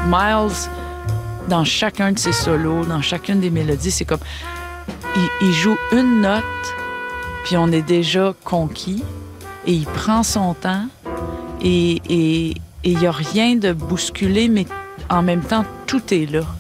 Miles, dans chacun de ses solos, dans chacune des mélodies, c'est comme... Il joue une note, puis on est déjà conquis, et il prend son temps, et il n'y a rien de bousculé, mais en même temps, tout est là.